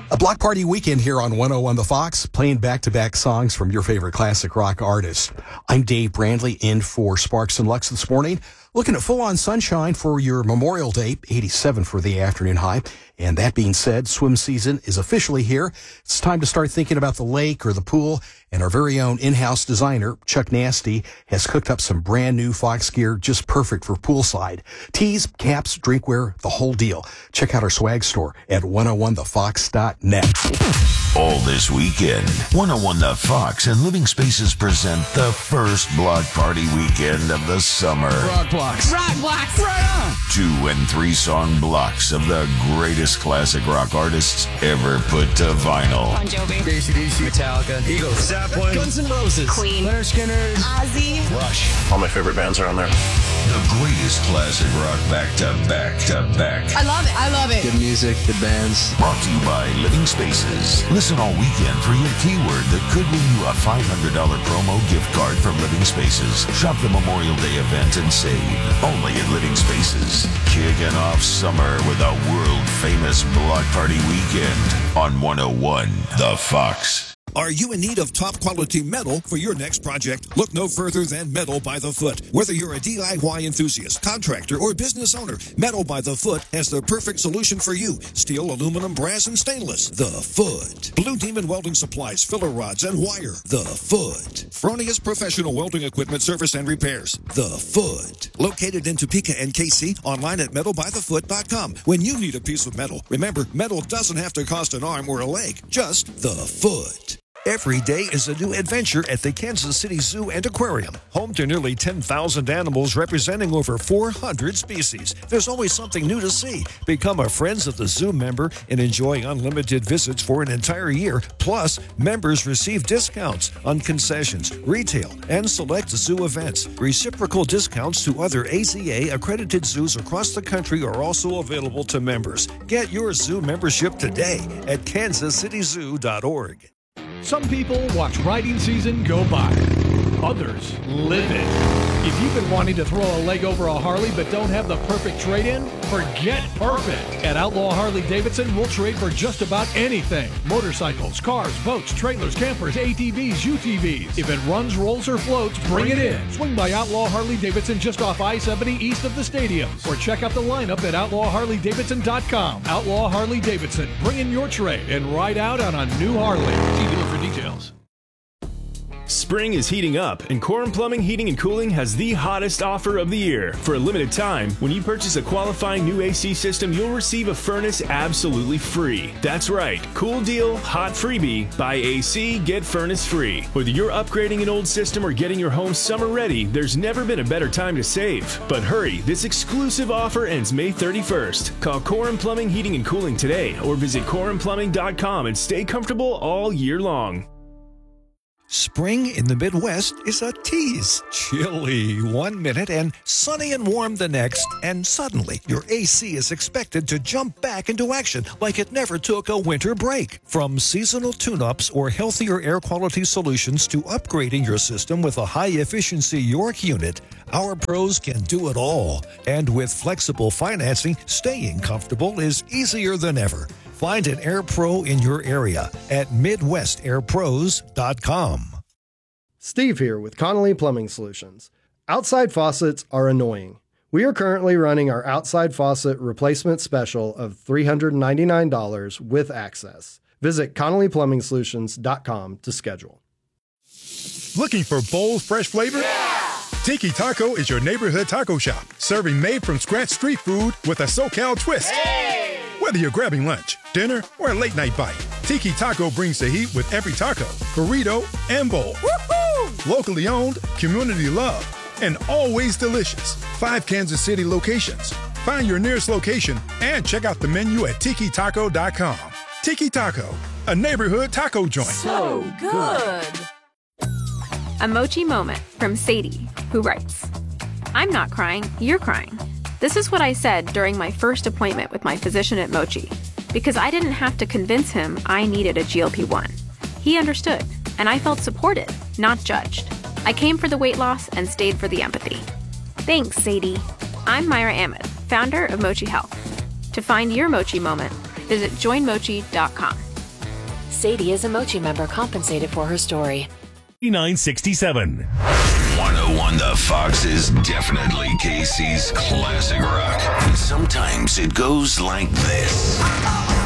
A block party weekend here on 101 The Fox, playing back-to-back songs from your favorite classic rock artists. I'm Dave Brandley in for Sparks and Lux this morning. Looking at full-on sunshine for your Memorial Day, 87 for the afternoon high. And that being said, swim season is officially here. It's time to start thinking about the lake or the pool. And our very own in-house designer, Chuck Nasty, has cooked up some brand new Fox gear just perfect for poolside. Tees, caps, drinkware, the whole deal. Check out our swag store at 101thefox.net. All this weekend, 101 The Fox and Living Spaces present the first block party weekend of the summer. Rock blocks. Rock blocks. Right on. 2 and 3 song blocks of the greatest classic rock artists ever put to vinyl. Bon Jovi. AC/DC, Metallica, Eagles, Zeppelin, Guns N' Roses, Queen, Leonard Skinner, Ozzy, Rush. All my favorite bands are on there. The greatest classic rock back to back to back. I love it. I love it. Good music, good bands. Brought to you by Living Spaces. Listen all weekend for your keyword that could win you a $500 promo gift card from Living Spaces. Shop the Memorial Day event and save. Only at Living Spaces. Kicking off summer with a world-famous block party weekend on 101 The Fox. Are you in need of top-quality metal for your next project? Look no further than Metal by the Foot. Whether you're a DIY enthusiast, contractor, or business owner, Metal by the Foot has the perfect solution for you. Steel, aluminum, brass, and stainless. The Foot. Blue Demon Welding Supplies, filler rods, and wire. The Foot. Fronius Professional Welding Equipment Service and Repairs. The Foot. Located in Topeka and KC, online at metalbythefoot.com. When you need a piece of metal, remember, metal doesn't have to cost an arm or a leg. Just the Foot. Every day is a new adventure at the Kansas City Zoo and Aquarium. Home to nearly 10,000 animals representing over 400 species. There's always something new to see. Become a Friends of the Zoo member and enjoy unlimited visits for an entire year. Plus, members receive discounts on concessions, retail, and select zoo events. Reciprocal discounts to other AZA accredited zoos across the country are also available to members. Get your zoo membership today at kansascityzoo.org. Some people watch riding season go by. Others live it. If you've been wanting to throw a leg over a Harley but don't have the perfect trade-in, forget perfect. At Outlaw Harley Davidson, we'll trade for just about anything. Motorcycles, cars, boats, trailers, campers, ATVs, UTVs. If it runs, rolls, or floats, bring it in. Swing by Outlaw Harley Davidson just off I-70 east of the stadiums. Or check out the lineup at outlawharleydavidson.com. Outlaw Harley Davidson. Bring in your trade and ride out on a new Harley. See dealer for details. Spring is heating up, and Corum Plumbing, Heating, and Cooling has the hottest offer of the year. For a limited time, when you purchase a qualifying new AC system, you'll receive a furnace absolutely free. That's right, cool deal, hot freebie. Buy AC, get furnace free. Whether you're upgrading an old system or getting your home summer ready, there's never been a better time to save. But hurry, this exclusive offer ends May 31st. Call Corum Plumbing, Heating, and Cooling today, or visit corumplumbing.com and stay comfortable all year long. Spring in the Midwest is a tease. Chilly 1 minute and sunny and warm the next, and suddenly your AC is expected to jump back into action like it never took a winter break. From seasonal tune-ups or healthier air quality solutions to upgrading your system with a high-efficiency York unit, our pros can do it all. And with flexible financing, staying comfortable is easier than ever. Find an Air Pro in your area at MidwestAirPros.com. Steve here with Connolly Plumbing Solutions. Outside faucets are annoying. We are currently running our outside faucet replacement special of $399 with access. Visit ConnollyPlumbingSolutions.com to schedule. Looking for bold, fresh flavor? Yeah! Tiki Taco is your neighborhood taco shop, serving made-from-scratch street food with a SoCal twist. Hey! Whether you're grabbing lunch, dinner, or a late-night bite, Tiki Taco brings the heat with every taco, burrito, and bowl. Woo-hoo! Locally owned, community loved, and always delicious. 5 Kansas City locations. Find your nearest location and check out the menu at tikitaco.com. Tiki Taco, a neighborhood taco joint. So good. A Mochi moment from Sadie, who writes, I'm not crying, you're crying. This is what I said during my first appointment with my physician at Mochi, because I didn't have to convince him I needed a GLP-1. He understood, and I felt supported, not judged. I came for the weight loss and stayed for the empathy. Thanks, Sadie. I'm Myra Ahmed, founder of Mochi Health. To find your Mochi moment, visit joinmochi.com. Sadie is a Mochi member compensated for her story. 967. 101 The Fox is definitely KC's classic rock. And sometimes it goes like this.